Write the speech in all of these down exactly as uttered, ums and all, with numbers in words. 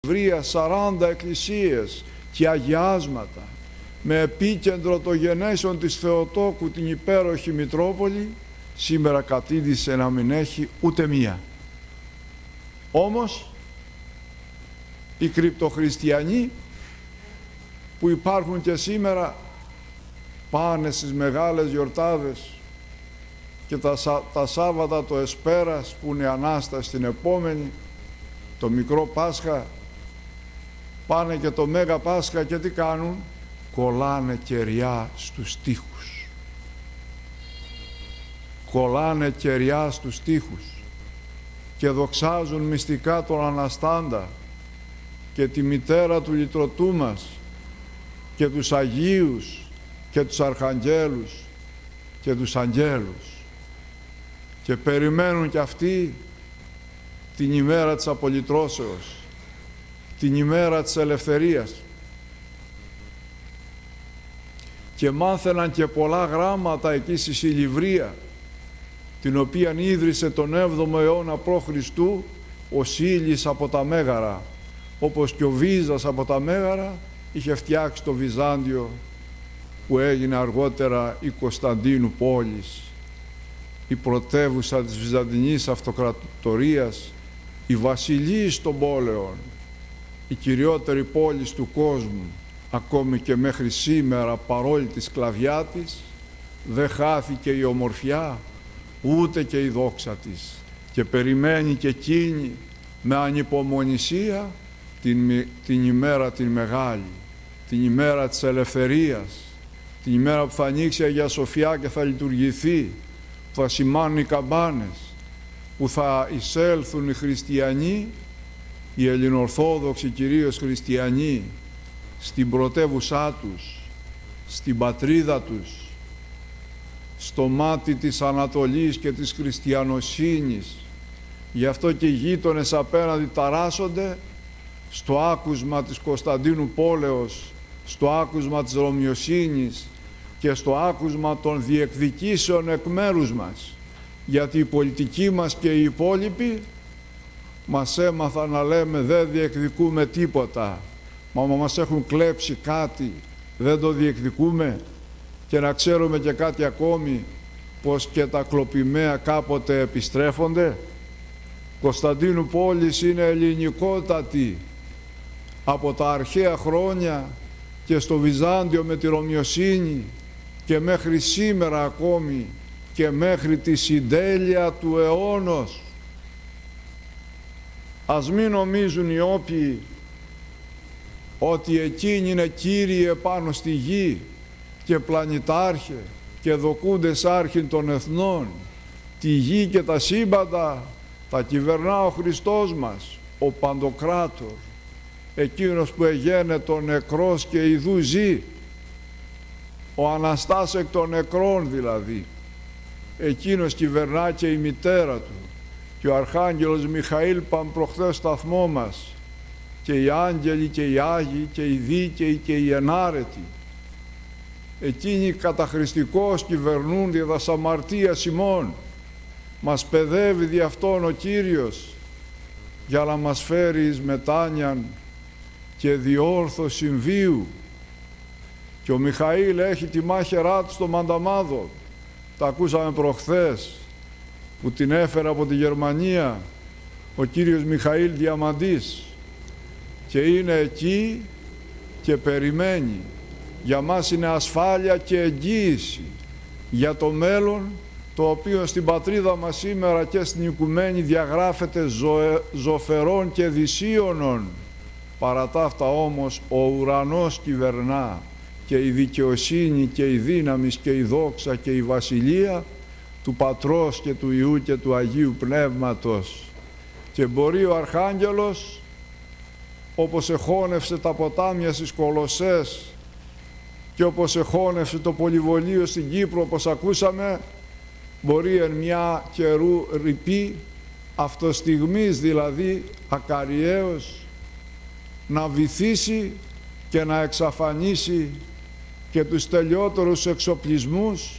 βρία σαράντα εκκλησίες και αγιάσματα, με επίκεντρο το γενέσεων της Θεοτόκου την υπέροχη Μητρόπολη, σήμερα κατήντησε να μην έχει ούτε μία. Όμως οι κρυπτοχριστιανοί που υπάρχουν και σήμερα πάνε στις μεγάλες γιορτάδες και τα, τα Σάββατα το Εσπέρας που είναι Ανάσταση την επόμενη, το Μικρό Πάσχα, πάνε και το Μέγα Πάσχα και τι κάνουν? Κολλάνε κεριά στους τοίχους. Κολλάνε κεριά στους τοίχους και δοξάζουν μυστικά τον Αναστάντα και τη μητέρα του λυτρωτού μας και τους Αγίους και τους Αρχαγγέλους και τους Αγγέλους, και περιμένουν κι αυτοί την ημέρα της απολυτρώσεως, την ημέρα της ελευθερίας, και μάθαιναν και πολλά γράμματα εκεί στη Σιλιβρία, την οποία ίδρυσε τον έβδομο αιώνα προ Χριστού ο Σίλης από τα Μέγαρα, όπως και ο Βίζας από τα Μέγαρα είχε φτιάξει το Βυζάντιο που έγινε αργότερα η Κωνσταντίνου πόλης, η πρωτεύουσα της Βυζαντινής Αυτοκρατορίας, η βασιλής των πόλεων, η κυριότερη πόλη του κόσμου. Ακόμη και μέχρι σήμερα, παρόλη τη σκλαβιά της, δεν χάθηκε η ομορφιά ούτε και η δόξα της, και περιμένει και εκείνη με ανυπομονησία την, την ημέρα την μεγάλη, την ημέρα της ελευθερίας, την ημέρα που θα ανοίξει η Αγία Σοφιά και θα λειτουργηθεί, που θα σημάνουν οι καμπάνες, που θα εισέλθουν οι χριστιανοί, οι ελληνοορθόδοξοι κυρίως χριστιανοί, στην πρωτεύουσά τους, στην πατρίδα τους, στο μάτι της Ανατολής και της χριστιανοσύνης. Γι' αυτό και οι γείτονες απέναντι ταράσσονται στο άκουσμα της Κωνσταντίνου πόλεως, στο άκουσμα της Ρωμιοσύνης και στο άκουσμα των διεκδικήσεων εκ μέρους μας, γιατί οι πολιτικοί μας και οι υπόλοιποι μας έμαθαν να λέμε δεν διεκδικούμε τίποτα, μα μας έχουν κλέψει κάτι, δεν το διεκδικούμε. Και να ξέρουμε και κάτι ακόμη, πως και τα κλοπημαία κάποτε επιστρέφονται. Κωνσταντίνου πόλης είναι ελληνικότατη από τα αρχαία χρόνια και στο Βυζάντιο με τη Ρωμιοσύνη και μέχρι σήμερα ακόμη και μέχρι τη συντέλεια του αιώνος. Ας μην νομίζουν οι όποιοι ότι εκείνοι είναι κύριοι επάνω στη γη και πλανητάρχε και δοκούντες άρχιν των εθνών. Τη γη και τα σύμπαντα τα κυβερνά ο Χριστός μας, ο Παντοκράτορ, εκείνος που εγένετο νεκρός και ιδού ζει, ο Αναστάς εκ των νεκρών δηλαδή. Εκείνος κυβερνά και η μητέρα του, και ο Αρχάγγελος Μιχαήλ παν προχθές σταθμό μας, και οι άγγελοι και οι Άγιοι και οι δίκαιοι και οι ενάρετοι. Εκείνοι καταχρηστικώς κυβερνούν δια τας αμαρτίας ημών. Μας παιδεύει δι' αυτόν ο Κύριος για να μας φέρει εις μετάνοιαν και διόρθωση βίου. Και ο Μιχαήλ έχει τη μάχαιρά του στο Μανταμάδο. Τα ακούσαμε προχθές που την έφερε από τη Γερμανία ο Κύριος Μιχαήλ Διαμαντής, και είναι εκεί και περιμένει. Για μας είναι ασφάλεια και εγγύηση για το μέλλον, το οποίο στην πατρίδα μας σήμερα και στην οικουμένη διαγράφεται ζωε, ζωφερών και δυσίωνων. Παρά τα αυτά όμως ο ουρανός κυβερνά, και η δικαιοσύνη και η δύναμη και η δόξα και η βασιλεία του Πατρός και του Υιού και του Αγίου Πνεύματος. Και μπορεί ο Αρχάγγελος, όπως εχώνευσε τα ποτάμια στις Κολοσσές και όπως εχώνευσε το πολυβολείο στην Κύπρο, όπως ακούσαμε, μπορεί εν μια καιρού ρηπή, αυτοστιγμής δηλαδή ακαριέως, να βυθίσει και να εξαφανίσει και τους τελειότερους εξοπλισμούς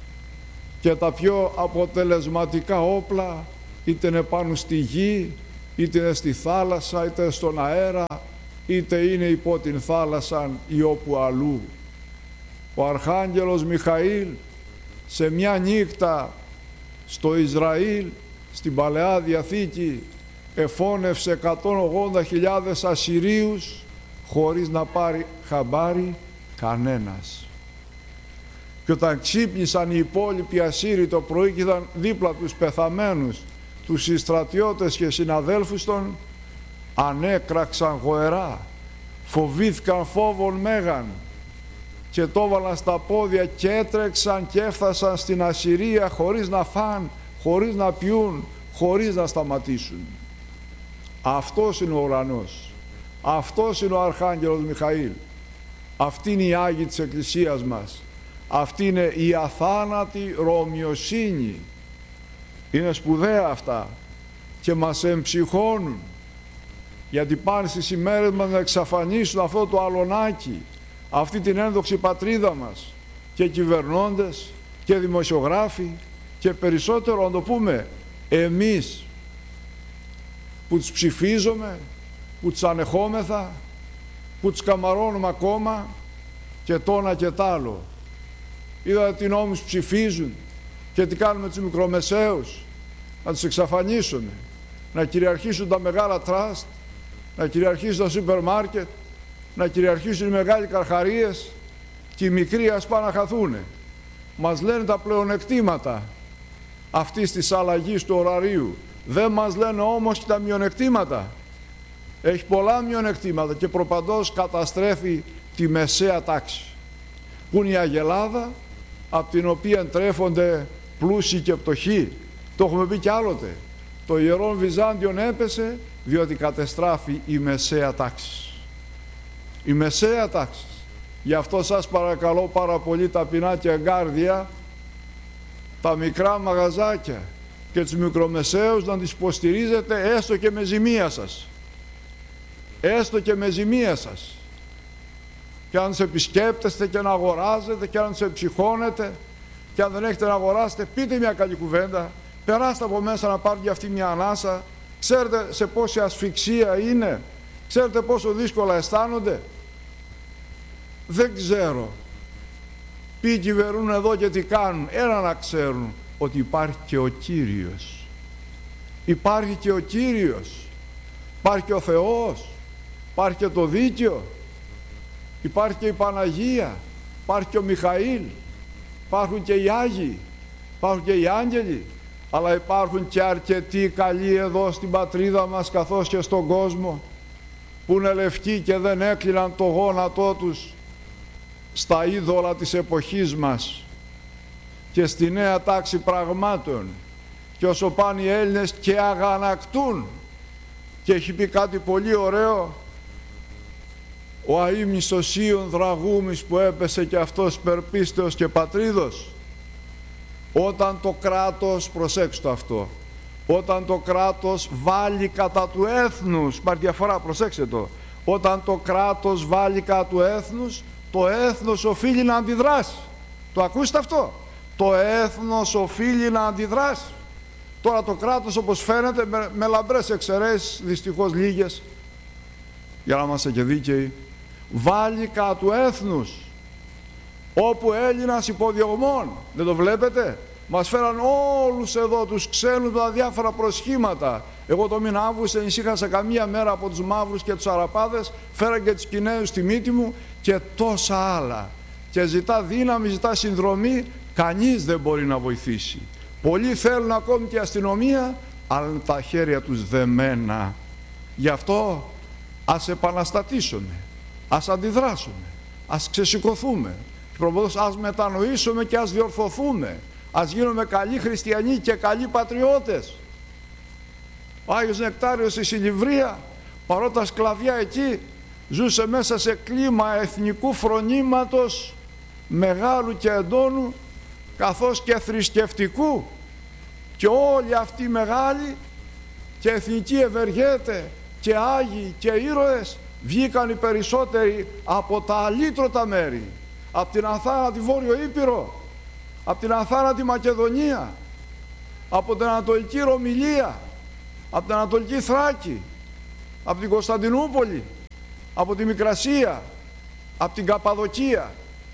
και τα πιο αποτελεσματικά όπλα, είτε είναι πάνω στη γη είτε είναι στη θάλασσα, είτε στον αέρα, είτε είναι υπό την θάλασσα ή όπου αλλού. Ο Αρχάγγελος Μιχαήλ σε μια νύχτα στο Ισραήλ, στην Παλαιά Διαθήκη, εφώνευσε εκατόν ογδόντα χιλιάδες Ασσυρίους χωρίς να πάρει χαμπάρι κανένας. Και όταν ξύπνησαν οι υπόλοιποι Ασσύριοι το πρωί και είδαν δίπλα τους πεθαμένους, τους συστρατιώτες και συναδέλφους των, ανέκραξαν γοερά, φοβήθηκαν φόβον μέγαν και το έβαλαν στα πόδια και έτρεξαν και έφτασαν στην Ασσυρία χωρίς να φαν, χωρίς να πιούν, χωρίς να σταματήσουν. Αυτός είναι ο ουρανός, αυτός είναι ο Αρχάγγελος Μιχαήλ, αυτή είναι η Άγιοι της Εκκλησίας μας, αυτή είναι η αθάνατη ρωμιοσύνη. Είναι σπουδαία αυτά και μας εμψυχώνουν, γιατί πάνε στις ημέρες μας να εξαφανίσουν αυτό το αλωνάκι, αυτή την ένδοξη πατρίδα μας, και κυβερνώντες και δημοσιογράφοι και περισσότερο να το πούμε εμείς που τους ψηφίζουμε, που τους ανεχόμεθα, που τους καμαρώνουμε ακόμα και τόνα και τ' άλλο. Είδατε τι νόμους ψηφίζουν και τι κάνουμε τους μικρομεσαίους, να τους εξαφανίσουμε, να κυριαρχήσουν τα μεγάλα τραστ, να κυριαρχήσουν τα σούπερ μάρκετ, να κυριαρχήσουν οι μεγάλοι καρχαρίες και οι μικροί ας πάνε να χαθούνε. Μας λένε τα πλεονεκτήματα αυτής της αλλαγής του ωραρίου, δεν μας λένε όμως και τα μειονεκτήματα. Έχει πολλά μειονεκτήματα και προπαντός καταστρέφει τη μεσαία τάξη, που είναι η αγελάδα, από την οποία τρέφονται πλούσιοι και πτωχοί. Το έχουμε πει κι άλλοτε. Το Ιερόν Βυζάντιον έπεσε διότι κατεστράφει η μεσαία τάξη. Η μεσαία τάξη. Γι' αυτό σας παρακαλώ πάρα πολύ ταπεινά και εγκάρδια, τα μικρά μαγαζάκια και τους μικρομεσαίους να τις υποστηρίζετε έστω και με ζημία σας. Έστω και με ζημία σας. Και αν σε επισκέπτεστε και να αγοράζετε και αν σε ψυχώνετε και αν δεν έχετε να αγοράσετε, πείτε μια καλή κουβέντα, περάστε από μέσα να πάρει αυτή μια ανάσα. Ξέρετε σε πόση ασφυξία είναι, ξέρετε πόσο δύσκολα αισθάνονται. Δεν ξέρω ποιοι κυβερνούν εδώ και τι κάνουν. Ένα να ξέρουν, ότι υπάρχει και ο Κύριος. Υπάρχει και ο Κύριος. Υπάρχει και ο Θεός. Υπάρχει και το δίκαιο. Υπάρχει και η Παναγία. Υπάρχει και ο Μιχαήλ. Υπάρχουν και οι Άγιοι. Υπάρχουν και οι Άγγελοι. Αλλά υπάρχουν και αρκετοί καλοί εδώ στην πατρίδα μας καθώς και στον κόσμο, που είναι λευκοί και δεν έκλειναν το γόνατό τους στα είδωλα της εποχής μας και στη νέα τάξη πραγμάτων, και όσο πάνε οι Έλληνες και αγανακτούν. Και έχει πει κάτι πολύ ωραίο ο αείμνηστος Ιων Δραγούμης, που έπεσε και αυτός περπίστεως και πατρίδος. Όταν το κράτος, προσέξτε αυτό, όταν το κράτος βάλει κατά του έθνους, υπάρχει διαφορά, προσέξτε το, όταν το κράτος βάλει κατά του έθνους, το έθνος οφείλει να αντιδράσει. Το ακούστε αυτό, το έθνος οφείλει να αντιδράσει. Τώρα το κράτος, όπως φαίνεται, με, με λαμπρές εξαιρέσεις, δυστυχώς λίγες, για να είμαστε και δίκαιοι, βάλει κατά του έθνους, όπου Έλληνας υποδιωγμών, δεν το βλέπετε, μας φέραν όλους εδώ τους ξένους τα διάφορα προσχήματα. Εγώ το μήνα Αύγουστο δεν ησύχασα καμία μέρα από τους μαύρους και τους Αραπάδες, φέραν και τους Κινέζους στη μύτη μου και τόσα άλλα. Και ζητά δύναμη, ζητά συνδρομή, κανείς δεν μπορεί να βοηθήσει. Πολλοί θέλουν ακόμη και αστυνομία, αλλά είναι τα χέρια τους δεμένα. Γι' αυτό ας επαναστατήσουμε, ας αντιδράσουμε, ας ξεσηκωθούμε. Προποδός ας μετανοήσουμε και ας διορθωθούμε. Ας γίνουμε καλοί χριστιανοί και καλοί πατριώτες. Ο Άγιος Νεκτάριος στη Σιλιβρία, παρότι τα σκλαβιά εκεί ζούσε μέσα σε κλίμα εθνικού φρονήματος μεγάλου και εντόνου, καθώς και θρησκευτικού, και όλοι αυτοί οι μεγάλοι και εθνικοί ευεργέτες και άγιοι και ήρωες βγήκαν οι περισσότεροι από τα αλήτρωτα μέρη, από την αθάνατη Βόρειο Ήπειρο, από την αθάνατη Μακεδονία, από την Ανατολική Ρωμυλία, από την Ανατολική Θράκη, από την Κωνσταντινούπολη, από τη Μικρασία, από την Καπαδοκία,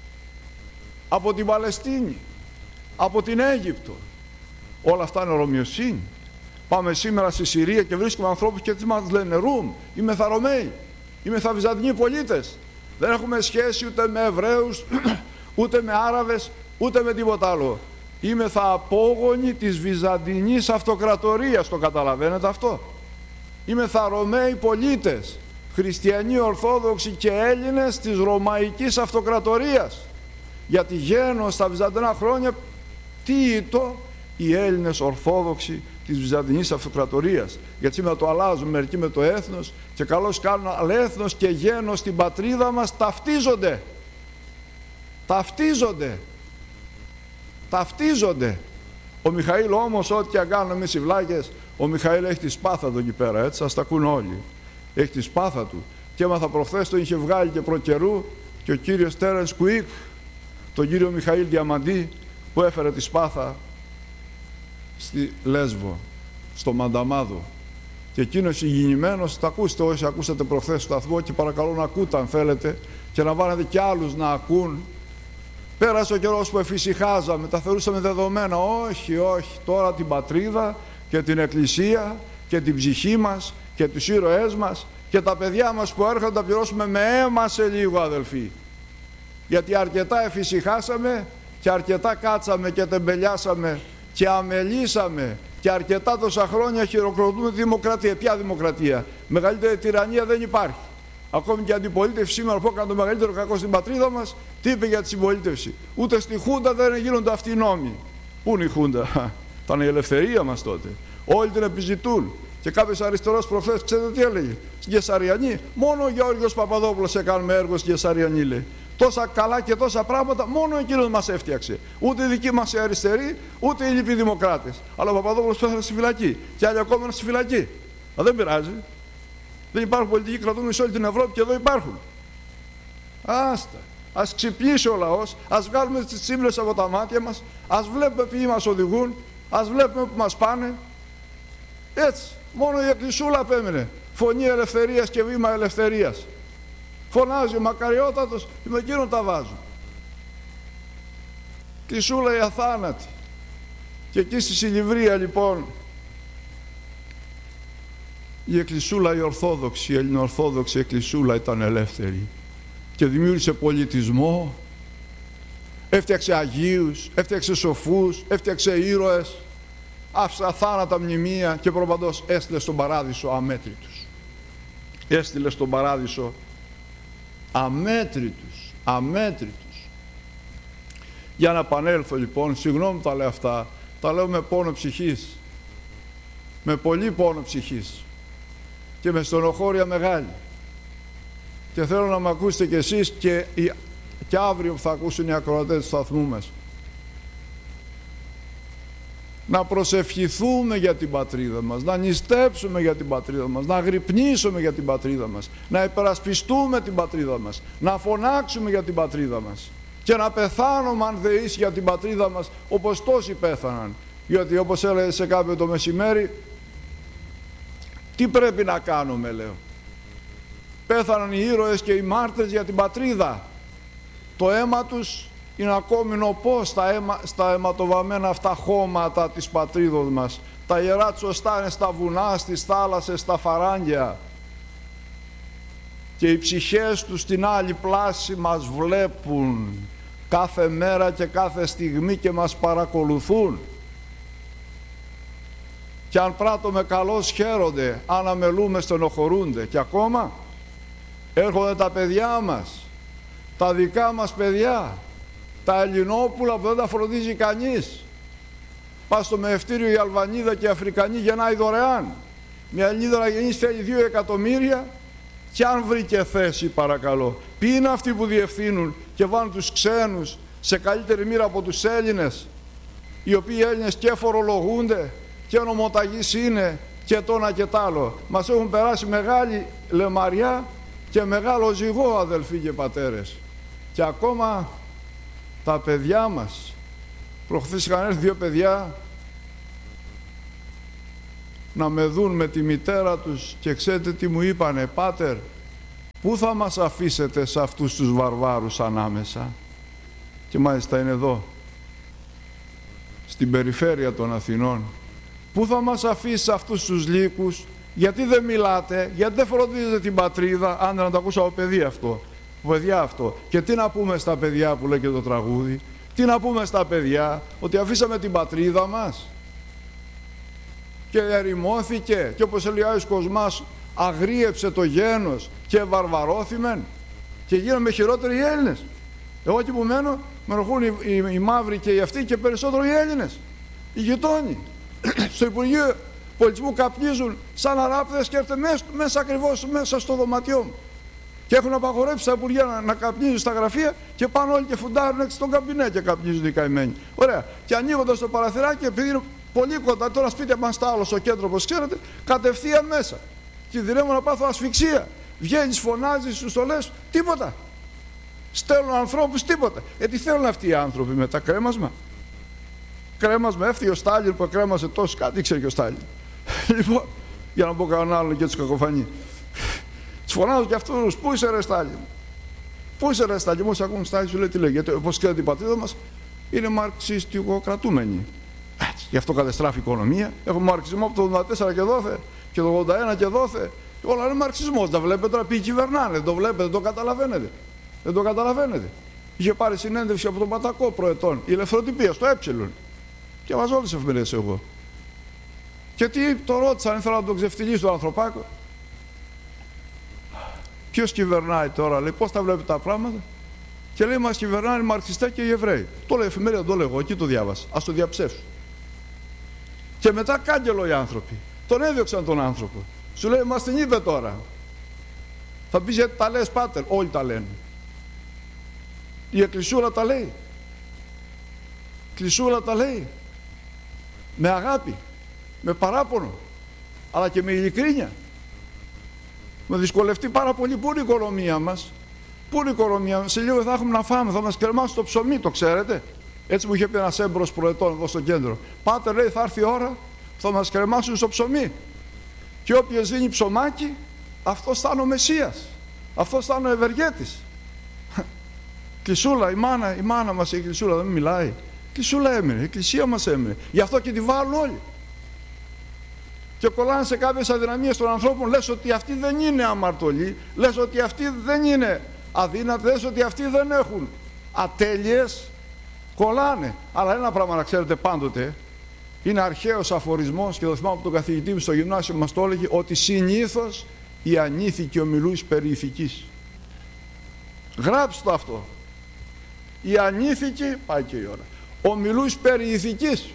από την Παλαιστίνη, από την Αίγυπτο. Όλα αυτά είναι ρωμιοσύνη. Πάμε σήμερα στη Συρία και βρίσκουμε ανθρώπους και τι μας λένε? Ρουμ, είμαι θα Ρωμαίοι, είμαι θα Βυζαντινοί πολίτες. Δεν έχουμε σχέση ούτε με Εβραίους, ούτε με Άραβες, ούτε με τίποτα άλλο. Είμαι θα απόγονοι της Βυζαντινής Αυτοκρατορίας, το καταλαβαίνετε αυτό? Είμαι θα Ρωμαίοι πολίτες, χριστιανοί, Ορθόδοξοι και Έλληνες της Ρωμαϊκής Αυτοκρατορίας. Γιατί γένος στα Βυζαντινά χρόνια, τι ήτο? Οι Έλληνες Ορθόδοξοι της Βυζαντινής Αυτοκρατορίας. Γιατί σήμερα το αλλάζουν μερικοί με το έθνος και καλώς κάνουν, αλλά έθνος και γένος στην πατρίδα μας ταυτίζονται. Ταυτίζονται. Ταυτίζονται. Ο Μιχαήλ όμως, ό,τι και αν κάνουμε εμείς οι βλάκες, ο Μιχαήλ έχει τη σπάθα του εκεί πέρα, έτσι, σας τα ακούν όλοι. Έχει τη σπάθα του. Και έμαθα προχθές, τον είχε βγάλει και προκαιρού και ο κύριος Τέρενς Κουίκ, τον κύριο Μιχαήλ Διαμαντή, που έφερε τη σπάθα στη Λέσβο, στο Μανταμάδο. Και εκείνος ηγηνημένος, τα ακούστε όσοι ακούσατε προχθές στο σταθμό και παρακαλώ να ακούτε αν θέλετε και να βάλετε και άλλους να ακούν. Πέρασε ο καιρός που εφησυχάζαμε, τα θεωρούσαμε δεδομένα. Όχι, όχι, τώρα την πατρίδα και την εκκλησία και την ψυχή μας και τους ήρωές μας και τα παιδιά μας που έρχονται τα πληρώσουμε με αίμα σε λίγο, αδελφοί. Γιατί αρκετά εφησυχάσαμε και αρκετά κάτσαμε και τεμπελιάσαμε και αμελήσαμε και αρκετά τόσα χρόνια χειροκροτούμε τη δημοκρατία. Ποια δημοκρατία? Μεγαλύτερη τυραννία δεν υπάρχει. Ακόμη και η αντιπολίτευση σήμερα που έκανε το μεγαλύτερο κακό στην πατρίδα μας, τι είπε για τη συμπολίτευση? Ούτε στη Χούντα δεν γίνονται αυτοί οι νόμοι. Πού είναι η Χούντα? Ήταν η ελευθερία μας τότε. Όλοι την επιζητούν. Και κάποιος αριστερός προχθές, ξέρετε τι έλεγε? Στην Κεσαριανή, μόνο ο Γεώργιος Παπαδόπουλος έκαναμε έργο στην Κεσαριανή, λέει. Τόσα καλά και τόσα πράγματα, μόνο εκείνος μας έφτιαξε. Ούτε οι δικοί μας οι αριστεροί, ούτε οι λοιποί δημοκράτες. Αλλά ο Παπαδόπουλος πέθανε στη φυλακή. Και άλλοι ακόμα στη φυλακή. Αλλά δεν πειράζει. Δεν υπάρχουν πολιτικοί κρατούμενοι σε όλη την Ευρώπη και εδώ υπάρχουν. Άστα. Ας ξυπνήσει ο λαός, ας βγάλουμε τις τσίμπλες από τα μάτια μας, ας βλέπουμε ποιοι μας οδηγούν, ας βλέπουμε που μας πάνε. Έτσι. Μόνο η εκκλησούλα απέμεινε. Φωνή ελευθερίας και βήμα ελευθερίας. Φωνάζει ο μακαριότατος, με εκείνον τα βάζουν. Εκκλησούλα η αθάνατη. Και εκεί στη Σιλιβρία λοιπόν, η εκκλησούλα η Ορθόδοξη, η Ελληνοορθόδοξη εκκλησούλα ήταν ελεύθερη και δημιούργησε πολιτισμό, έφτιαξε Αγίους, έφτιαξε σοφούς, έφτιαξε ήρωες, άφησε αθάνατα μνημεία και προπαντός έστειλε στον παράδεισο αμέτρητους. Έστειλε στον παράδεισο αμέτρητους, αμέτρητους. Για να επανέλθω λοιπόν, συγγνώμη τα λέω αυτά, τα λέω με πόνο ψυχής, με πολύ πόνο ψυχής και με στενοχώρια μεγάλη. Και θέλω να με ακούσετε κι εσείς και, και αύριο που θα ακούσουν οι ακροατές του σταθμού μας. Να προσευχηθούμε για την πατρίδα μας, να νηστέψουμε για την πατρίδα μας, να γρυπνήσουμε για την πατρίδα μας, να υπερασπιστούμε την πατρίδα μας, να φωνάξουμε για την πατρίδα μας και να πεθάνουμε αν δεήσει για την πατρίδα μας όπως τόσοι πέθαναν. Γιατί όπως έλεγε σε κάποιο το μεσημέρι, τι πρέπει να κάνουμε, λέω? Πέθαναν οι ήρωες και οι μάρτυρες για την πατρίδα. Το αίμα τους είναι ακόμη νοπό στα, αίμα, στα αιματοβαμμένα αυτά χώματα της πατρίδος μας. Τα ιερά τσοστά είναι στα βουνά, στις θάλασσες, στα φαράγγια. Και οι ψυχές τους στην άλλη πλάση μας βλέπουν κάθε μέρα και κάθε στιγμή και μας παρακολουθούν. Και αν πράττουμε καλώς χαίρονται, αν αμελούμε στενοχωρούνται. Και ακόμα έρχονται τα παιδιά μας, τα δικά μας παιδιά, τα Ελληνόπουλα που δεν τα φροντίζει κανείς. Πας στο μεευτήριο η Αλβανίδα και η Αφρικανή γεννάει δωρεάν. Μια Ελληνίδα να γεννήσει θέλει δύο εκατομμύρια και αν βρήκε θέση παρακαλώ. Ποιοι είναι αυτοί που διευθύνουν και βάλουν τους ξένους σε καλύτερη μοίρα από τους Έλληνες, οι οποίοι Έλληνες και φορολογούνται και νομοταγείς είναι και το ένα και τ' άλλο. Μας έχουν περάσει μεγάλη λεμαριά και μεγάλο ζυγό, αδελφοί και πατέρες. Και ακόμα τα παιδιά μας, προχθές είχαν έρθει δύο παιδιά να με δουν με τη μητέρα τους και ξέρετε τι μου είπανε? Πάτερ, πού θα μας αφήσετε σε αυτούς τους βαρβάρους ανάμεσα? Και μάλιστα είναι εδώ, στην περιφέρεια των Αθηνών. Πού θα μας αφήσει αυτούς τους λύκους? Γιατί δεν μιλάτε, γιατί δεν φροντίζετε την πατρίδα? Αν δεν το ακούσα από παιδιά αυτό, παιδιά αυτό. Και τι να πούμε στα παιδιά που λέει και το τραγούδι? Τι να πούμε στα παιδιά? Ότι αφήσαμε την πατρίδα μας και ερημώθηκε, και όπως λέει ο Άγιος Κοσμάς, αγρίεψε το γένος και βαρβαρώθημεν και γίναμε χειρότεροι οι Έλληνες. Εγώ εκεί που μένω με ενοχλούν οι, οι, οι μαύροι και οι αυτοί και περισσότερο οι Έλληνες, οι γειτόνοι. Στο Υπουργείο Πολιτισμού καπνίζουν σαν αράπτες και έρθουν μέσα, μέσα ακριβώς μέσα στο δωματιό μου. Και έχουν απαγορεύσει στα Υπουργεία να, να καπνίζουν στα γραφεία και πάνε όλοι και φουντάρουν έξω στον καμπινέ και καπνίζουν οι καημένοι. Ωραία. Και ανοίγοντας το παραθυράκι, επειδή είναι πολύ κοντά, τώρα σπίτια μας στα άλλο στο κέντρο, όπως ξέρετε, κατευθείαν μέσα. Κινδυνεύω να πάθω ασφυξία. Βγαίνεις, φωνάζεις, τους το λες, τίποτα. Στέλνουν ανθρώπους, τίποτα. Ε, τι θέλουν αυτοί οι άνθρωποι μετά? Κρέμασμα. Κρέμασμα, έφτιαξε ο Στάλιν που εκρέμασε τόσο, κάτι ήξερε και ο Στάλιν. Λοιπόν, για να πω κανέναν άλλον και τους κακοφανεί. Τους φωνάζω και αυτούς, πού είσαι ρε Στάλιν? Πού είσαι ρε Στάλιν? Μόλις ακούν Στάλιν σου λέει τι λέει, γιατί όπως ξέρετε η πατρίδα μας είναι μαρξιστικοκρατούμενη. Έτσι, γι' αυτό κατεστράφει η οικονομία. Έχουμε μαρξισμό από το ογδόντα τέσσερα και δόθε και το ογδόντα ένα και δόθε. Όλα είναι μαρξισμός. Τα βλέπετε τώρα, ποιοι κυβερνάνε, δεν το βλέπετε, δεν το καταλαβαίνετε. Δεν το καταλαβαίνετε. Είχε πάρει συνέντευξη από τον Πατακό προετών, η Ελευθεροτυπία, στο Ε. Και μας όλες τις εφημερίδες εγώ. Και τι το ρώτησαν, ήθελα να τον ξεφτυλίσει τον ανθρωπάκο. Ποιος κυβερνάει τώρα, λέει, πώς τα βλέπει τα πράγματα? Και λέει, μας κυβερνάνε οι μαρξιστές και οι Εβραίοι. Το λέει εφημερίδα, το λέω εγώ, εκεί το διάβασα. Ας το διαψεύσω. Και μετά κάγκελο οι άνθρωποι. Τον έδιωξαν τον άνθρωπο. Σου λέει, μας την είπε τώρα. Θα πεις γιατί τα λες, πάτερ? Όλοι τα λένε. Η Εκκλησούρα τα λέει. Η Εκκλησούρα τα λέει. Με αγάπη, με παράπονο, αλλά και με ειλικρίνεια. Με δυσκολευτεί πάρα πολύ. Πού είναι η οικονομία μας? Πού είναι η οικονομία μας? Σε λίγο θα έχουμε να φάμε, θα μας κρεμάσουν το ψωμί, το ξέρετε? Έτσι μου είχε πει ένας έμπρος προετών εδώ στο κέντρο. Πάτερ, λέει, θα έρθει η ώρα που θα μας κρεμάσουν στο ψωμί. Και όποιος δίνει ψωμάκι, αυτός θα είναι ο Μεσσίας. Αυτός θα είναι ο ευεργέτης. Κλεισούλα, η μάνα, η μάνα μας, η Κλεισούλα δεν μιλάει. Η Κλεισούλα έμεινε, η Εκκλησία μας έμεινε. Γι' αυτό και τη βάλουν όλοι. Και κολλάνε σε κάποιες αδυναμίες των ανθρώπων, λες ότι αυτοί δεν είναι αμαρτωλοί, λες ότι αυτοί δεν είναι αδύνατοι, λες ότι αυτοί δεν έχουν ατέλειες. Κολλάνε. Αλλά ένα πράγμα να ξέρετε πάντοτε, είναι αρχαίος αφορισμός, και το θυμάμαι από τον καθηγητή μου στο γυμνάσιο μας το έλεγε, ότι συνήθως οι ανήθικοι ομιλούν περί ηθικής. Γράψτε το αυτό. Οι ανήθικοι, πάει και η ώρα, ομιλούν περί ηθικής.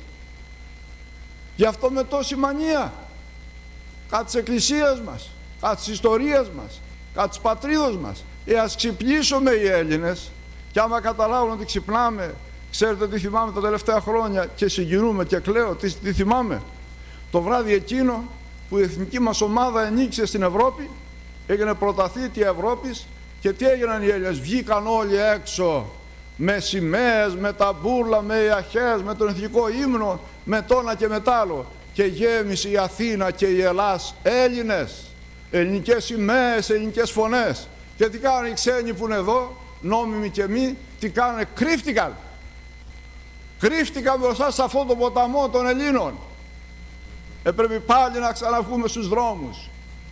Γι' αυτό με τόση μανία κάτι της Εκκλησίας μας, κάτι της ιστορίας μας, κάτι της πατρίδος μας. Ε, ας ξυπνήσουμε οι Έλληνες, και άμα καταλάβουν ότι ξυπνάμε, ξέρετε τι θυμάμαι τα τελευταία χρόνια και συγκινούμε και κλαίω, τι, τι θυμάμαι? Το βράδυ εκείνο που η εθνική μας ομάδα ενίκησε στην Ευρώπη, έγινε πρωταθλήτρια Ευρώπης, και τι έγιναν οι Έλληνες? Βγήκαν όλοι έξω με σημαίες, με ταμπούρλα, με ιαχές, με τον εθνικό ύμνο, με το ένα και με τ' άλλο, και γέμισε η Αθήνα και η Ελλάς Έλληνες, ελληνικές σημαίες, ελληνικές φωνές. Και τι κάνουν οι ξένοι που είναι εδώ, νόμιμοι και μη, τι κάνουν? Κρύφτηκαν. Κρύφτηκαν μπροστά σε αυτόν τον ποταμό των Ελλήνων. Έπρεπε πάλι να ξαναβγούμε στους δρόμους.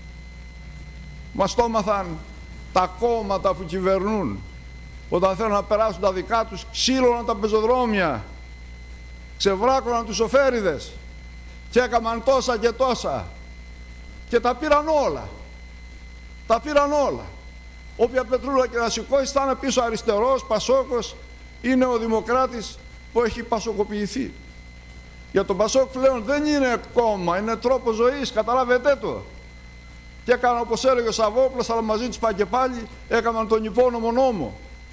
Μας το έμαθαν τα κόμματα που κυβερνούν. Όταν θέλουν να περάσουν τα δικά τους, ξύλωναν τα πεζοδρόμια, ξεβράκωναν τους σοφέριδες και έκαναν τόσα και τόσα και τα πήραν όλα. Τα πήραν όλα. Όποια πετρούλα και να σηκώσει θα είναι πίσω αριστερός, Πασόκος ή Νεοδημοκράτης που έχει πασοκοποιηθεί. Για τον Πασόκ πλέον δεν είναι κόμμα, είναι τρόπο ζωής, καταλάβετε το. Και έκαναν, όπως έλεγε ο Σαββόπουλος, αλλά μαζί τους πάει και πάλι, έκαναν τον υπόνομο νόμο.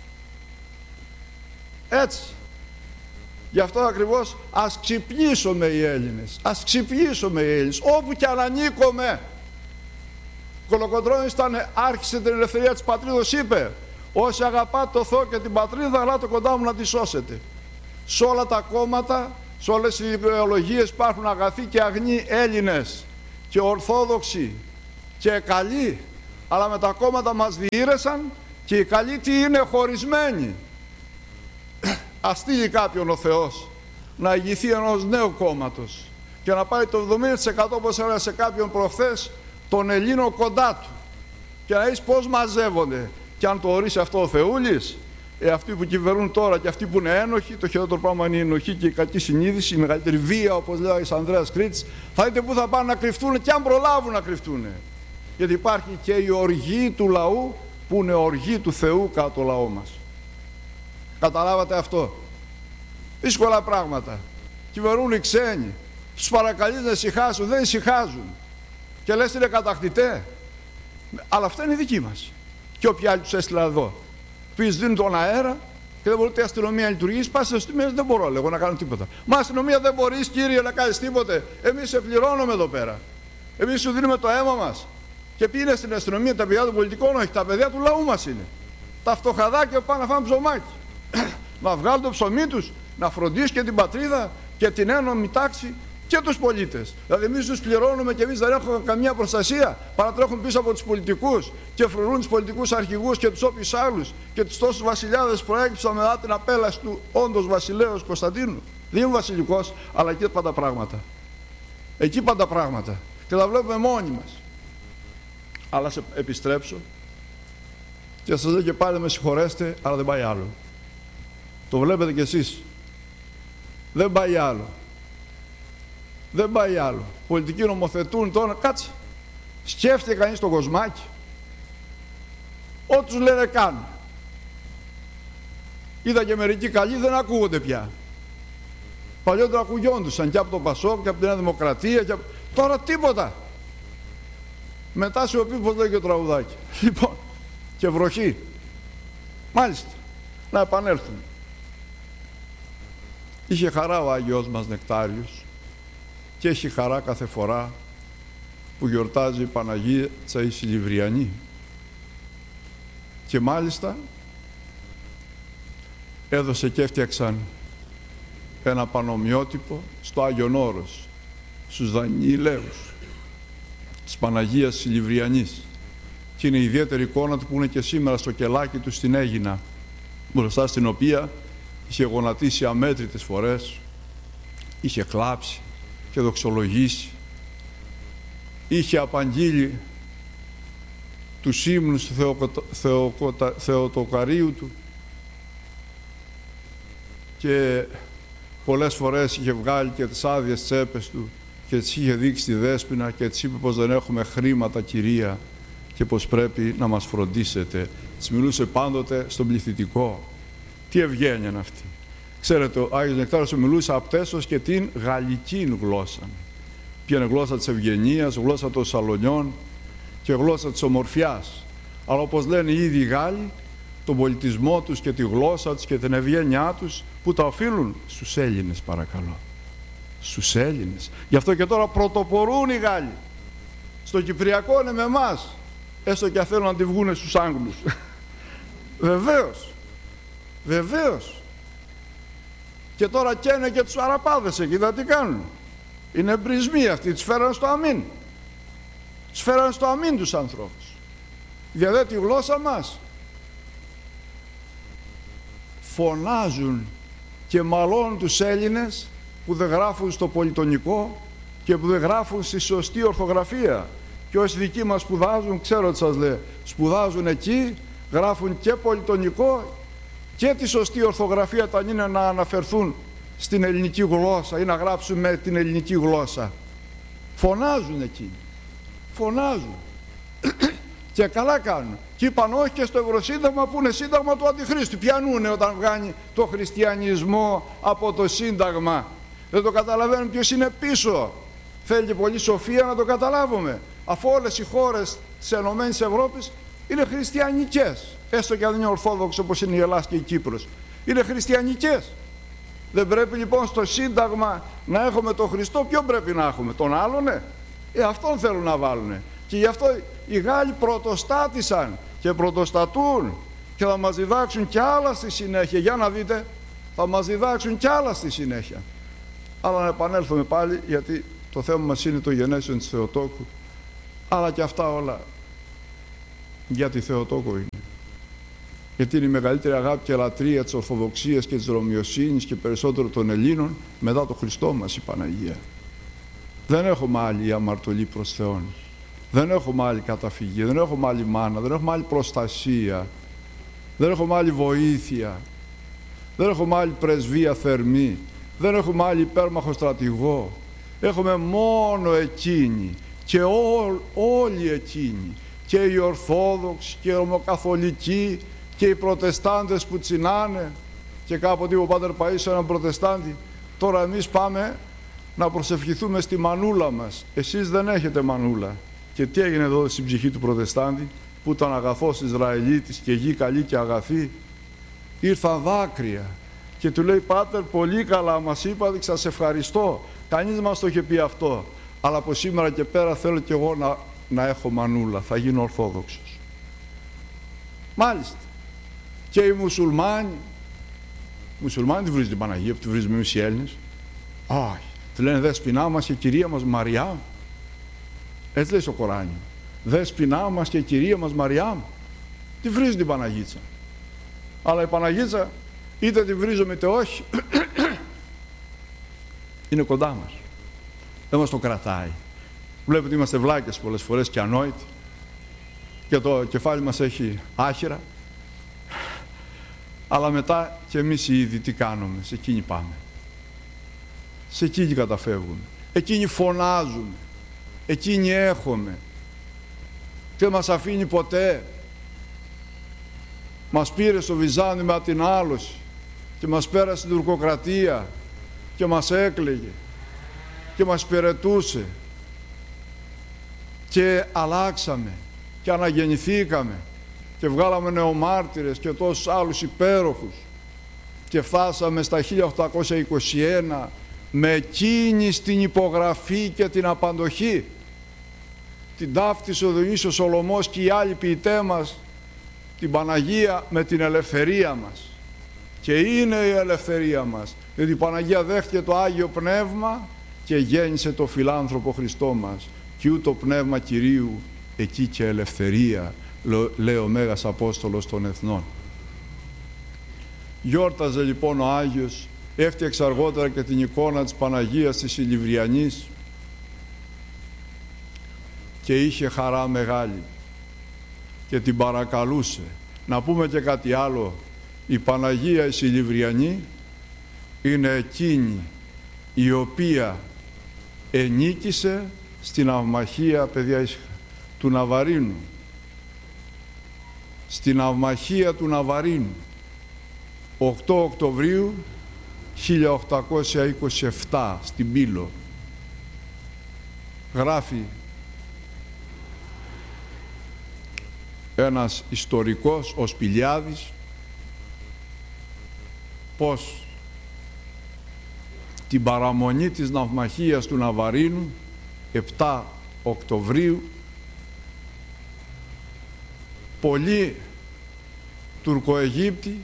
Έτσι. Γι' αυτό ακριβώς ας ξυπνήσουμε οι Έλληνες. Ας ξυπνήσουμε οι Έλληνες. Όπου και αν ανήκουμε. Κολοκοντρώνης ήταν, άρχισε την ελευθερία της πατρίδος, είπε, όσοι αγαπάτε το Θεό και την πατρίδα, ελάτε κοντά μου να τη σώσετε. Σε όλα τα κόμματα, σε όλες τις ιδεολογίες υπάρχουν αγαθοί και αγνοί Έλληνες. και ορθόδοξοι και καλοί, αλλά με τα κόμματα μας διήρεσαν και οι καλοί τι είναι? Χωρισμένοι. Ας στείλει κάποιον ο Θεός να ηγηθεί ενός νέου κόμματος και να πάρει το εβδομήντα τοις εκατό, όπως έλεγα σε κάποιον προχθές, των Ελλήνων κοντά του, και να δεις πώς μαζεύονται. Και αν το ορίσει αυτό ο Θεούλης, ε, αυτοί που κυβερνούν τώρα και αυτοί που είναι ένοχοι, το χειρότερο πράγμα είναι η ενοχή και η κακή συνείδηση, η μεγαλύτερη βία, όπως λέει ο Ανδρέας Κρήτης, θα δείτε πού θα πάνε να κρυφτούν και αν προλάβουν να κρυφτούν. Γιατί υπάρχει και η οργή του λαού, που είναι οργή του Θεού κατά το λαό μας. Καταλάβατε αυτό? Δύσκολα πράγματα. Κυβερνούν οι ξένοι. Τους παρακαλείς να ησυχάσουν, δεν ησυχάζουν. Και λες είναι κατακτητέ. Αλλά αυτά είναι οι δικοί μας. Και όποιοι άλλοι τους έστειλα εδώ. Ποιοι δίνουν τον αέρα και δεν μπορεί η αστυνομία να λειτουργήσει. Πας στην αστυνομία, δεν μπορώ λέγω να κάνω τίποτα. Μα αστυνομία δεν μπορείς, κύριε, να κάνεις τίποτε. Εμείς σε πληρώνουμε εδώ πέρα. Εμείς σου δίνουμε το αίμα μας. Και ποιοι είναι στην αστυνομία? Τα παιδιά των πολιτικών? Όχι, τα παιδιά του λαού μας είναι. Τα φτωχαδάκια που πάνε να φάνε ψωμάκι. Να βγάλουν το ψωμί τους, να φροντίσουν και την πατρίδα και την ένωμη τάξη και τους πολίτες. Δηλαδή εμείς τους πληρώνουμε και εμείς δεν έχουμε καμία προστασία. Παρατρέχουν πίσω από τους πολιτικούς και φρουρούν τους πολιτικούς αρχηγούς και τους όποιους άλλους και τους τόσους βασιλιάδες που προέκυψαν μετά την απέλαση του όντως βασιλέως Κωνσταντίνου. Δεν είναι βασιλικός, αλλά εκεί πάντα πράγματα. Εκεί πάντα πράγματα. Και τα βλέπουμε μόνοι μας. Αλλά σε επιστρέψω και σας λέω και πάλι με συγχωρέστε, αλλά δεν πάει άλλο. Το βλέπετε κι εσείς. Δεν πάει άλλο. Δεν πάει άλλο. Πολιτικοί νομοθετούν τώρα. Κάτσε. Σκέφτηκε κανείς το κοσμάκι. Ό,τι τους λένε κάνουν. Είδα και μερικοί καλοί δεν ακούγονται πια. Παλιότερα ακουγιόντουσαν και από το Πασόκ και από την Νέα Δημοκρατία και από... Τώρα τίποτα. Μετά σιωπή, πως λέει και το τραγουδάκι. Λοιπόν, και βροχή. Μάλιστα. Να επανέλθουμε. Είχε χαρά ο Άγιος μας Νεκτάριος και έχει χαρά κάθε φορά που γιορτάζει η Παναγία η Σιλιβριανή. Και μάλιστα έδωσε και έφτιαξαν ένα πανομοιότυπο στο Άγιον Όρος, στους Δανιηλαίους της Παναγίας Σιλιβριανής. Και είναι η ιδιαίτερη εικόνα του που είναι και σήμερα στο κελάκι του στην Αίγινα, μπροστά στην οποία είχε γονατίσει αμέτρητες φορές, είχε κλάψει και δοξολογήσει, είχε απαγγείλει τους ύμνους του Θεοκοτα... Θεοκοτα... Θεοτοκαρίου του και πολλές φορές είχε βγάλει και τις άδειες τσέπες του και τις είχε δείξει στη Δέσποινα και της είπε πως δεν έχουμε χρήματα, κυρία, και πως πρέπει να μας φροντίσετε. Της μιλούσε πάντοτε στον πληθυντικό. Τι ευγένεια είναι αυτή. Ξέρετε, ο Άγιος Νεκτάριος μιλούσε απτέσως και την γαλλική γλώσσα. Ποια είναι γλώσσα της ευγενίας, γλώσσα των σαλονιών και γλώσσα της ομορφιάς. Αλλά όπως λένε οι ίδιοι Γάλλοι, τον πολιτισμό τους και τη γλώσσα τους και την ευγένειά τους, που τα οφείλουν στους Έλληνες, παρακαλώ. Στους Έλληνες. Γι' αυτό και τώρα πρωτοπορούν οι Γάλλοι. Στο Κυπριακό είναι με εμάς. Έστω και αν θέλουν να τη βγούνε στους Άγγλους. Βεβαίως. Βεβαίως. Και τώρα καίνε και τους Αραπάδες εκεί, δεν τι κάνουν. Είναι εμπρισμοί αυτοί, τους φέραν στο αμήν. Τους φέραν στο αμήν τους ανθρώπους. Για τη γλώσσα μας. Φωνάζουν και μαλώνουν τους Έλληνες που δεν γράφουν στο πολυτονικό και που δεν γράφουν στη σωστή ορθογραφία. Και όσοι δικοί μας σπουδάζουν, ξέρω τι σας λέει, σπουδάζουν εκεί, γράφουν και πολυτονικό και τη σωστή ορθογραφία όταν είναι να αναφερθούν στην ελληνική γλώσσα ή να γράψουν με την ελληνική γλώσσα. Φωνάζουν εκεί. Φωνάζουν. Και καλά κάνουν. Και είπαν όχι και στο Ευρωσύνταγμα που είναι σύνταγμα του Αντιχρίστου. Πιανούνε όταν βγάνει το χριστιανισμό από το σύνταγμα. Δεν το καταλαβαίνουν ποιος είναι πίσω. Θέλει και πολύ σοφία να το καταλάβουμε. Αφού όλες οι χώρες της Ενωμένης Ευρώπης είναι χριστιανικές. Έστω και αν δεν είναι ορθόδοξο όπως είναι η Ελλάδα και η Κύπρος. Είναι χριστιανικές. Δεν πρέπει λοιπόν στο σύνταγμα να έχουμε τον Χριστό? Ποιον πρέπει να έχουμε? Τον άλλον? Ε, αυτόν θέλουν να βάλουνε. Και γι' αυτό οι Γάλλοι πρωτοστάτησαν και πρωτοστατούν και θα μας διδάξουν κι άλλα στη συνέχεια. Για να δείτε, θα μας διδάξουν κι άλλα στη συνέχεια. Αλλά να επανέλθουμε πάλι, γιατί Το θέμα μας είναι το γενέσιον της Θεοτόκου, αλλά και αυτά όλα για τη Θεοτόκο είναι. Γιατί είναι η μεγαλύτερη αγάπη και λατρεία της Ορθοδοξίας και της Ρωμιοσύνης και περισσότερο των Ελλήνων μετά το Χριστό μας η Παναγία. Δεν έχουμε άλλη αμαρτωλή προς Θεόν. Δεν έχουμε άλλη καταφυγή, δεν έχουμε άλλη μάνα, δεν έχουμε άλλη προστασία, δεν έχουμε άλλη βοήθεια, δεν έχουμε άλλη πρεσβεία θερμή, δεν έχουμε άλλη υπέρμαχο στρατηγό. Έχουμε μόνο εκείνη και ό, όλοι εκείνοι, και οι Ορθόδοξοι και οι Ρωμοκαθολικοί και οι Προτεστάντες που τσινάνε, και κάποτε είπε ο Πάτερ Παΐσιος έναν Προτεστάντη, τώρα εμείς πάμε να προσευχηθούμε στη μανούλα μας. Εσείς δεν έχετε μανούλα. Και τι έγινε εδώ στην ψυχή του Προτεστάντη, που ήταν αγαθός Ισραηλίτης και γη καλή και αγαθή? Ήρθαν δάκρυα και του λέει, Πάτερ, πολύ καλά μας είπατε και σας ευχαριστώ. Κανείς μας το είχε πει αυτό. Αλλά από σήμερα και πέρα θέλω κι εγώ να, να έχω μανούλα, θα γίνω Ορθόδοξος. Μάλιστα. Και οι μουσουλμάνοι, οι μουσουλμάνοι τη βρίζουν την Παναγία που τη βρίζουμε εμείς οι Έλληνες? Όχι. Του λένε δέσποινά μας και κυρία μας Μαριά. Έτσι λέει στο Κοράνιο. Δέσποινά μας και κυρία μας Μαριά. Τη βρίζουν την Παναγίτσα. Αλλά η Παναγίτσα είτε τη βρίζουμε είτε όχι είναι κοντά μας. Δεν μας το κρατάει. Βλέπετε είμαστε βλάκες πολλές φορές και ανόητοι και το κεφάλι μας έχει άχυρα, αλλά μετά και εμείς οι ίδιοι τι κάνουμε? Σε εκείνη πάμε, σε εκείνη καταφεύγουμε, εκείνη φωνάζουμε, εκείνη έχουμε και δεν μας αφήνει ποτέ. Μας πήρε στο Βυζάντιο με ατινάλωση και μας πέρασε στην τουρκοκρατία και μας έκλαιγε και μας υπηρετούσε και αλλάξαμε και αναγεννηθήκαμε και βγάλαμε νεομάρτυρες και τόσους άλλους υπέροχους και φτάσαμε στα χίλια οκτακόσια είκοσι ένα με εκείνη στην υπογραφή και την απαντοχή, την ταύτισε ο Διονύσιος Σολωμός και οι άλλοι ποιητές μας, την Παναγία με την ελευθερία μας. Και είναι η ελευθερία μας, διότι η Παναγία δέχτηκε το Άγιο Πνεύμα και γέννησε το φιλάνθρωπο Χριστό μας. Και ούτω Πνεύμα Κυρίου εκεί και ελευθερία, λέει ο Μέγας Απόστολος των Εθνών. Γιόρταζε λοιπόν ο Άγιος, έφτιαξε αργότερα και την εικόνα της Παναγίας της Ηλιβριανής και είχε χαρά μεγάλη και την παρακαλούσε. Να πούμε και κάτι άλλο, η Παναγία η Ηλιβριανή είναι εκείνη η οποία ενίκησε στην ναυμαχία, παιδιά, του Ναβαρίνου, στην ναυμαχία του Ναβαρίνου οκτώ Οκτωβρίου χίλια οκτακόσια είκοσι επτά στην Πύλο. Γράφει ένας ιστορικός, ο Σπηλιάδης, πως την παραμονή της ναυμαχίας του Ναβαρίνου επτά Οκτωβρίου πολλοί Τουρκοαιγύπτιοι,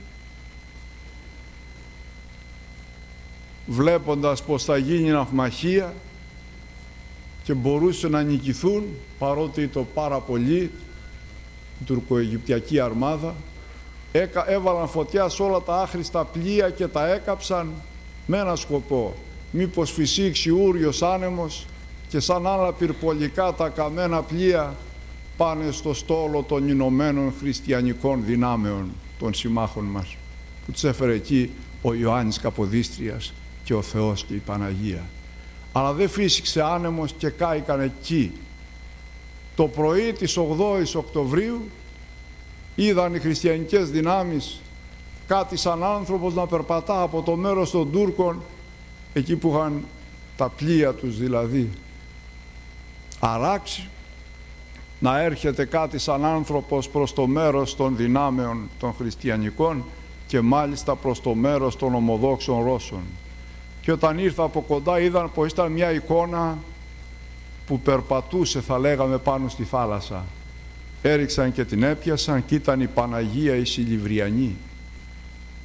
βλέποντας πως θα γίνει ναυμαχία και μπορούσαν να νικηθούν, παρότι ήταν πάρα πολύ η τουρκοαιγυπτιακή αρμάδα, έβαλαν φωτιά σε όλα τα άχρηστα πλοία και τα έκαψαν με ένα σκοπό, μήπως φυσήξει ούριος άνεμος και σαν άλλα πυρπολικά τα καμένα πλοία πάνε στο στόλο των Ηνωμένων Χριστιανικών Δυνάμεων των συμμάχων μας, που τους έφερε εκεί ο Ιωάννης Καποδίστριας και ο Θεός και η Παναγία. Αλλά δεν φύσηξε άνεμος και κάηκαν εκεί. Το πρωί της ογδόης Οκτωβρίου είδαν οι χριστιανικές δυνάμεις κάτι σαν άνθρωπος να περπατά από το μέρος των Τούρκων, εκεί που είχαν τα πλοία τους δηλαδή αράξει, να έρχεται κάτι σαν άνθρωπος προς το μέρος των δυνάμεων των χριστιανικών και μάλιστα προς το μέρος των ομοδόξων Ρώσων. Και όταν ήρθα από κοντά είδαν πως ήταν μια εικόνα που περπατούσε, θα λέγαμε, πάνω στη θάλασσα. Έριξαν και την έπιασαν και ήταν η Παναγία η Ηλιβριανή.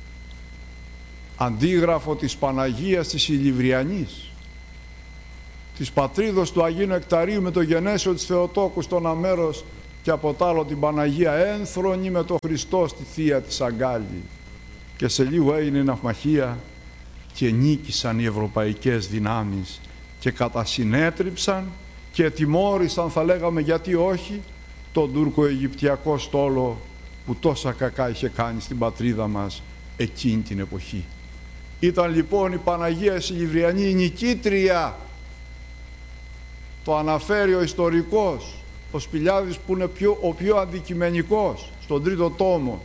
Αντίγραφο της Παναγίας της Ηλιβριανής, της πατρίδος του Αγίου Νεκταρίου με το γενέσιο της Θεοτόκου στον αμέρος και από τ' άλλο την Παναγία ένθρονη με τον Χριστό στη θεία της αγκάλη. Και σε λίγο έγινε ναυμαχία και νίκησαν οι ευρωπαϊκές δυνάμεις και κατασυνέτριψαν και τιμώρησαν, θα λέγαμε γιατί όχι, τον τουρκο-αιγυπτιακό στόλο που τόσα κακά είχε κάνει στην πατρίδα μας εκείνη την εποχή. Ήταν λοιπόν η Παναγία Σιλιβριανή η νικήτρια. Το αναφέρει ο ιστορικός, ο Σπηλιάδης, που είναι πιο, ο πιο αντικειμενικός, στον τρίτο τόμο.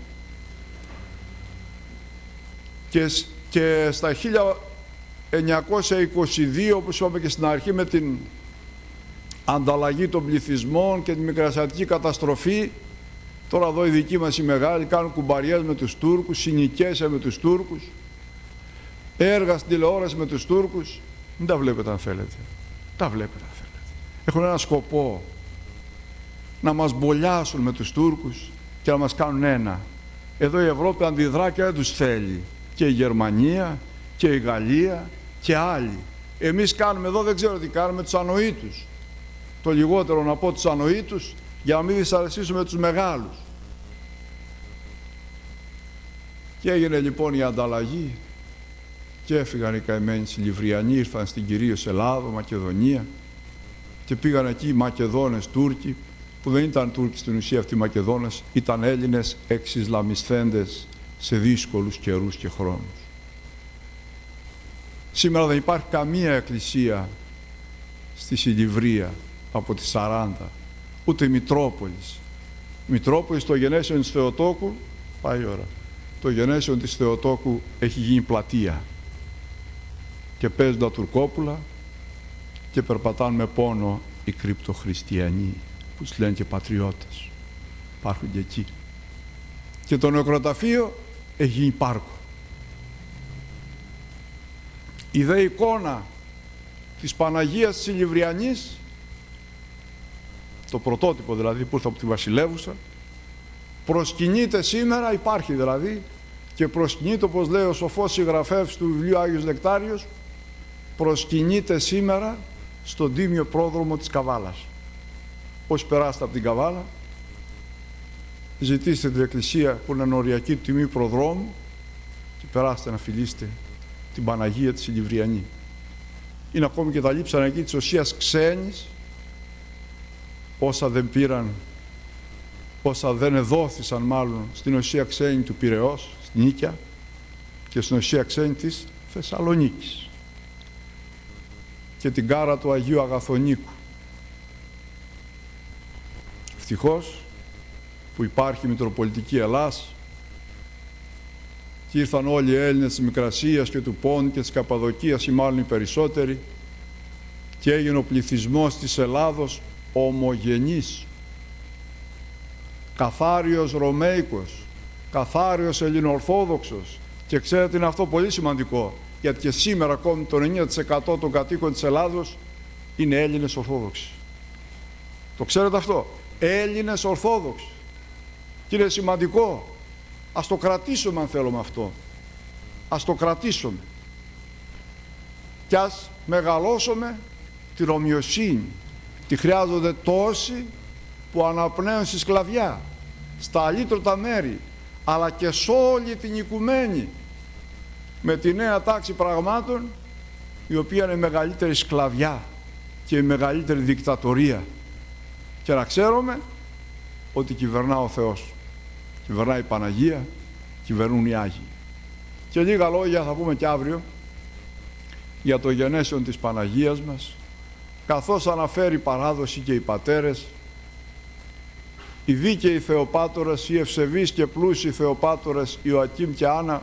Και, και στα χίλια εννιακόσια είκοσι δύο, όπως είπαμε και στην αρχή, με την ανταλλαγή των πληθυσμών και τη μικρασιατική καταστροφή, τώρα εδώ οι δικοί μας οι μεγάλοι κάνουν κουμπαριές με τους Τούρκους, συνοικέσια με τους Τούρκους, έργα στην τηλεόραση με τους Τούρκους. Μην τα βλέπετε αν θέλετε. Τα βλέπετε αν θέλετε. Έχουν ένα σκοπό, να μας μπολιάσουν με τους Τούρκους και να μας κάνουν ένα. Εδώ η Ευρώπη αντιδρά και δεν τους θέλει. Και η Γερμανία και η Γαλλία και άλλοι. Εμείς κάνουμε εδώ, δεν ξέρω τι κάνουμε, τους ανοήτους. Το λιγότερο να πω τους ανοήτους, για να μην δυσαρεστήσουμε τους μεγάλους. Και έγινε λοιπόν η ανταλλαγή και έφυγαν οι καημένοι Σιλιβριανοί, ήρθαν στην κυρίως Ελλάδο, Μακεδονία, και πήγαν εκεί οι Μακεδόνες Τούρκοι, που δεν ήταν Τούρκοι στην ουσία αυτοί οι Μακεδόνες, ήταν Έλληνες εξισλαμισθέντες σε δύσκολους καιρούς και χρόνους. Σήμερα δεν υπάρχει καμία εκκλησία στη Σιλιβρία από τις σαράντα, ούτε η Μητρόπολης. Η Μητρόπολης, το γενέσιο της Θεοτόκου, πάει η ώρα, το γενέσιο της Θεοτόκου έχει γίνει πλατεία και παίζουν τα τουρκόπουλα και περπατάνε με πόνο οι κρυπτοχριστιανοί, που τους λένε και πατριώτες. Υπάρχουν και εκεί. Και το νεκροταφείο έχει γίνει πάρκο. Η δε εικόνα της Παναγίας της Σιλιβριανής, το πρωτότυπο δηλαδή που ήρθε από τη βασιλεύουσα, προσκυνείται σήμερα, υπάρχει δηλαδή, και προσκυνείται, όπως λέει ο σοφός συγγραφέας του βιβλίου Άγιος Νεκτάριος, προσκυνείται σήμερα στον τίμιο πρόδρομο της Καβάλας. Όσοι περάσετε από την Καβάλα, ζητήστε την εκκλησία που είναι νοριακή τιμή προδρόμου και περάστε να φιλήσετε την Παναγία της Σιλιβριανή. Είναι ακόμη και τα λείψανα εκεί της Οσίας Ξένης, όσα δεν πήραν, όσα δεν εδόθησαν μάλλον στην Οσία Ξένη του Πειραιώς, στην Νίκαια, και στην Οσία Ξένη της Θεσσαλονίκης, και την κάρα του Αγίου Αγαθονίκου. Ευτυχώς που υπάρχει η Μητροπολιτική Ελλάς και ήρθαν όλοι οι Έλληνες της Μικρασίας και του Πόντου και της Καπαδοκίας, ή μάλλον οι περισσότεροι, και έγινε ο πληθυσμός της Ελλάδος ομογενής, καθάριος Ρωμαϊκός, καθάριος Ελληνοορθόδοξος. Και ξέρετε, είναι αυτό πολύ σημαντικό, γιατί και σήμερα ακόμη το ενενήντα τοις εκατό των κατοίκων της Ελλάδος είναι Έλληνες Ορθόδοξοι. Το ξέρετε αυτό, Έλληνες Ορθόδοξοι. Και είναι σημαντικό, ας το κρατήσουμε αν θέλουμε αυτό, ας το κρατήσουμε και ας μεγαλώσουμε τη Ρωμιοσύνη. Τη χρειάζονται τόσοι που αναπνέουν στη σκλαβιά, στα αλήτρωτα μέρη, αλλά και σε όλη την οικουμένη, με τη νέα τάξη πραγμάτων, η οποία είναι η μεγαλύτερη σκλαβιά και η μεγαλύτερη δικτατορία. Και να ξέρουμε ότι κυβερνά ο Θεός, κυβερνά η Παναγία, κυβερνούν οι Άγιοι. Και λίγα λόγια θα πούμε και αύριο για το γενέσιον της Παναγίας μας, καθώς αναφέρει η παράδοση και οι πατέρες, οι δίκαιοι Θεοπάτορες, οι ευσεβείς και πλούσιοι Θεοπάτορες Ιωακήμ και Άννα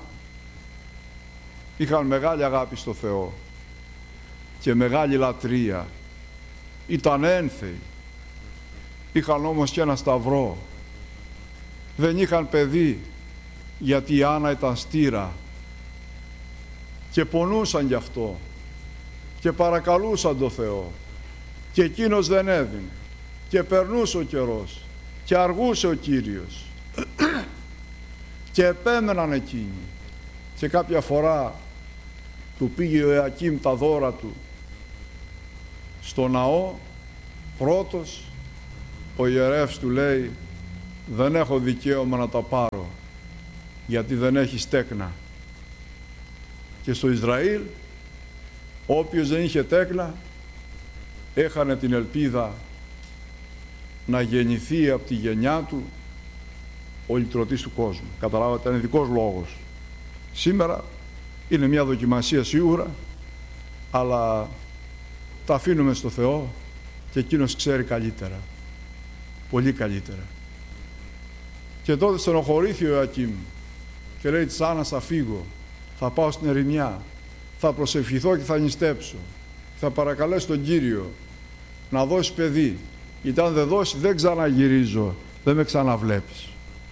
είχαν μεγάλη αγάπη στο Θεό και μεγάλη λατρεία, ήταν ένθεοι, είχαν όμως και ένα σταυρό, δεν είχαν παιδί γιατί η Άννα ήταν στήρα και πονούσαν γι' αυτό και παρακαλούσαν το Θεό και εκείνος δεν έδινε και περνούσε ο καιρός και αργούσε ο Κύριος και επέμεναν εκείνοι, και κάποια φορά του πήγε ο Ιωακήμ τα δώρα του Στο ναό, πρώτος, ο ιερεύς του λέει, δεν έχω δικαίωμα να τα πάρω, γιατί δεν έχει στέκνα. Και στο Ισραήλ, όποιος δεν είχε τέκνα, έχανε την ελπίδα να γεννηθεί από τη γενιά του ο λυτρωτής του κόσμου. Καταλάβατε, είναι δικός λόγος. Σήμερα είναι μια δοκιμασία σίγουρα, αλλά τα αφήνουμε στο Θεό και Εκείνος ξέρει καλύτερα. Πολύ καλύτερα. Και τότε στενοχωρήθη ο Ιωακήμ και λέει της Άννας, θα φύγω, θα πάω στην ερημιά, θα προσευχηθώ και θα νηστέψω, θα παρακαλέσω τον Κύριο να δώσει παιδί, γιατί αν δεν δώσει δεν ξαναγυρίζω, δεν με ξαναβλέπεις.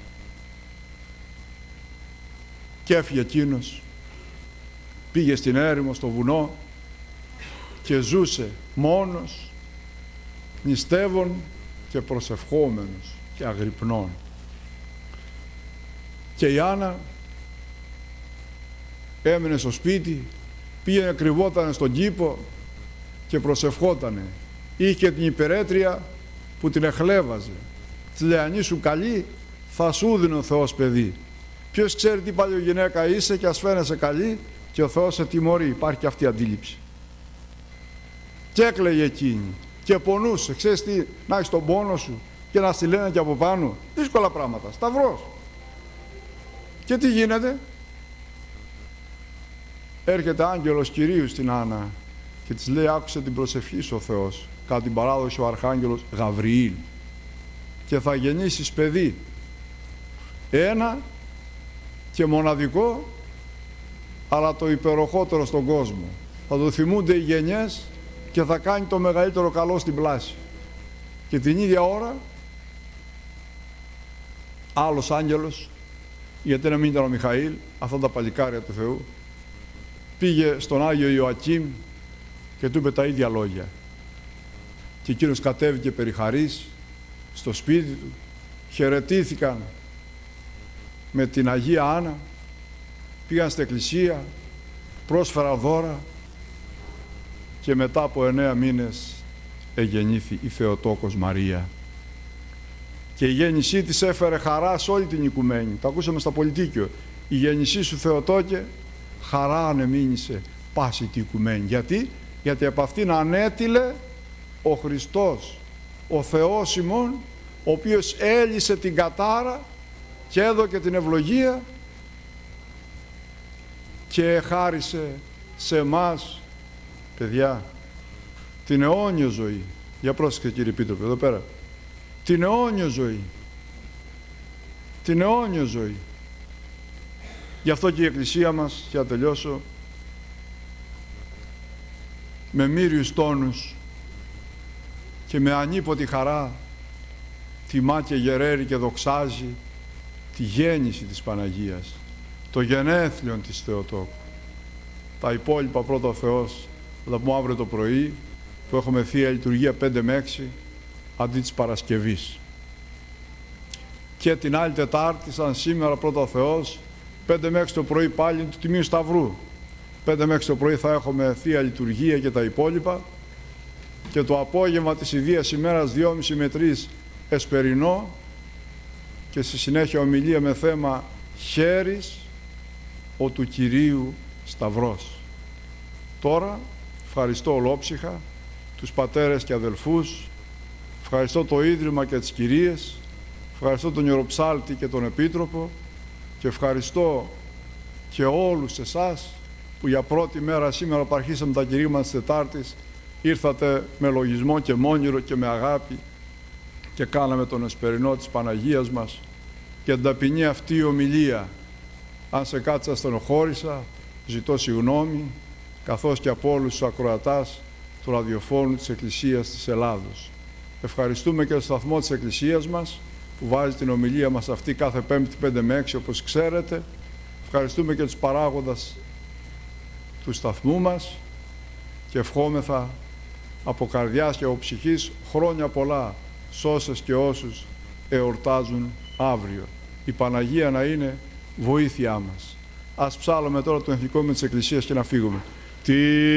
Και έφυγε εκείνος, πήγε στην έρημο, στο βουνό και ζούσε μόνος, νηστεύων και προσευχόμενος και αγρυπνών. Και η Άννα έμεινε στο σπίτι, πήγαινε, κρυβότανε στον κήπο και προσευχότανε. Είχε την υπερέτρια που την εχλέβαζε. Της λέει, αν ήσουν καλή, θα σου δίνει ο Θεός παιδί. Ποιος ξέρει τι παλιογυναίκα είσαι και ας φαίνεσαι καλή και ο Θεός σε τιμωρεί. Υπάρχει και αυτή η αντίληψη. Και έκλαιγε εκείνη και πονούσε. Ξέρεις τι, να έχεις τον πόνο σου και να στη λένε και από πάνω. Δύσκολα πράγματα. Σταυρός. Και τι γίνεται? Έρχεται άγγελος Κυρίου στην Άννα και της λέει, άκουσε την προσευχή σου ο Θεός, κατά την παράδοση ο αρχάγγελος Γαβριήλ, και θα γεννήσεις παιδί, ένα και μοναδικό, αλλά το υπεροχότερο στον κόσμο. Θα το θυμούνται οι γενιές και θα κάνει το μεγαλύτερο καλό στην πλάση. Και την ίδια ώρα άλλος άγγελος, γιατί να μην ήταν ο Μιχαήλ, αυτά τα παλικάρια του Θεού, πήγε στον Άγιο Ιωακήμ και του είπε τα ίδια λόγια. Και εκείνος κατέβηκε περιχαρής στο σπίτι του, χαιρετήθηκαν με την Αγία Άννα, πήγαν στην εκκλησία, πρόσφεραν δώρα και μετά από εννέα μήνες εγεννήθη η Θεοτόκος Μαρία. Και η γέννησή της έφερε χαρά σε όλη την οικουμένη. Το ακούσαμε στα Πολιτίκιο. Η γέννησή σου Θεοτόκε, χαρά ανεμήνησε πάση την οικουμένη. Γιατί? Γιατί από αυτήν ανέτειλε ο Χριστός, ο Θεός ημών, ο οποίος έλυσε την κατάρα και έδωκε την ευλογία και χάρισε σε εμάς, παιδιά, την αιώνιο ζωή. Για πρόσεξε κύριε Επίτροπε, εδώ πέρα. Την αιώνιο ζωή. Την αιώνιο ζωή. Γι' αυτό και η Εκκλησία μας, για να τελειώσω, με μύριους τόνους και με ανίποτη χαρά τιμά και γεραίρει και δοξάζει τη γέννηση της Παναγίας, το γενέθλιον της Θεοτόκου. Τα υπόλοιπα πρώτα ο Θεός θα τα πούμε αύριο το πρωί, που έχουμε Θεία Λειτουργία πέντε με έξι αντί της Παρασκευής. Και την άλλη Τετάρτη, σαν σήμερα πρώτα ο Θεός, πέντε με έξι το πρωί πάλι του Τιμίου Σταυρού. πέντε με έξι το πρωί θα έχουμε Θεία Λειτουργία και τα υπόλοιπα. Και το απόγευμα της Ιδίας ημέρας δυόμιση με τρεις εσπερινό και στη συνέχεια ομιλία με θέμα «Χέρις ο του Κυρίου Σταυρός». Τώρα ευχαριστώ ολόψυχα τους πατέρες και αδελφούς, ευχαριστώ το Ίδρυμα και τις κυρίες, ευχαριστώ τον Ιεροψάλτη και τον Επίτροπο και ευχαριστώ και όλους εσάς που για πρώτη μέρα σήμερα που αρχίσαμε τα κηρύγματα της Τετάρτης ήρθατε με λογισμό και μόνιρο και με αγάπη και κάναμε τον εσπερινό της Παναγίας μας και την ταπεινή αυτή ομιλία. Αν σε κάτι σας στενοχώρησα, ζητώ συγγνώμη, καθώς και από όλους τους ακροατάς του ραδιοφώνου της Εκκλησίας της Ελλάδος. Ευχαριστούμε και το σταθμό της Εκκλησίας μας που βάζει την ομιλία μας αυτή κάθε Πέμπτη πέντε με έξι, όπως ξέρετε. Ευχαριστούμε και τους παράγοντες του σταθμού μας και ευχόμεθα από καρδιάς και από ψυχής χρόνια πολλά σ' όσες και όσους εορτάζουν αύριο. Η Παναγία να είναι βοήθειά μας. Ας ψάλλουμε τώρα το ηθικό με της Εκκλησίας και να φύγουμε. Τι